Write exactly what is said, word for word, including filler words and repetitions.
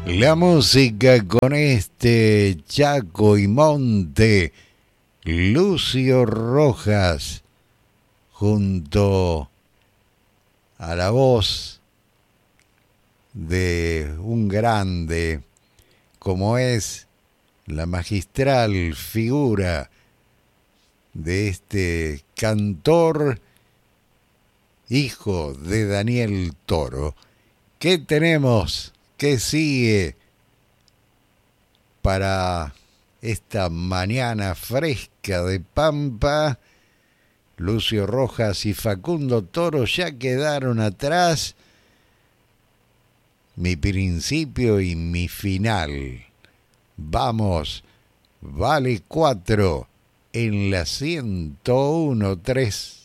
La música con este Chaco y Monte, Lucio Rojas, junto a la voz de un grande como es la magistral figura de este cantor, hijo de Daniel Toro. ¿Qué tenemos? ¿Qué sigue para esta mañana fresca de Pampa? Lucio Rojas y Facundo Toro ya quedaron atrás. Mi principio y mi final. Vamos, vale cuatro en la ciento uno punto tres.